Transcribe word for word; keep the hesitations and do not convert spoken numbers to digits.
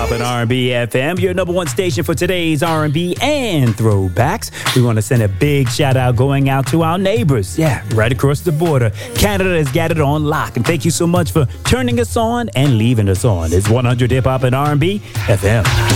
Hop and R and B F M, your number one station for today's R and B and throwbacks. We want to send a big shout out going out to our neighbors. Yeah, right across the border. Canada has got it on lock. And thank you so much for turning us on and leaving us on. It's one hundred Hip Hop and R and B F M.